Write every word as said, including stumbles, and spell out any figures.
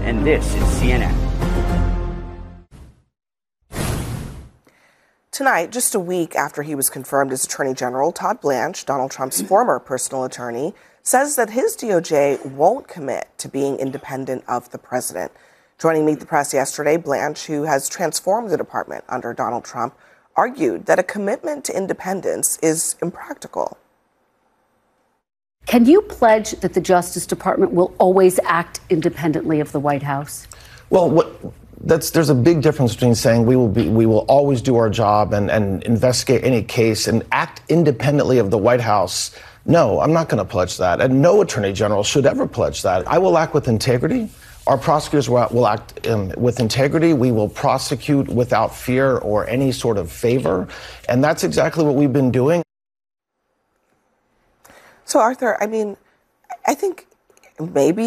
and this is C N N. Tonight, just a week after he was confirmed as Attorney General, Todd Blanche, Donald Trump's former personal attorney, says that his D O J won't commit to being independent of the president. Joining Meet the Press yesterday, Blanche, who has transformed the department under Donald Trump, argued that a commitment to independence is impractical. Can you pledge that the Justice Department will always act independently of the White House? Well, what, that's, there's a big difference between saying we will be, we will always do our job and, and investigate any case and act independently of the White House. No, I'm not going to pledge that. And no attorney general should ever pledge that. I will act with integrity. Our prosecutors will, will act um, with integrity. We will prosecute without fear or any sort of favor. And that's exactly what we've been doing. So, Arthur, I mean, I think maybe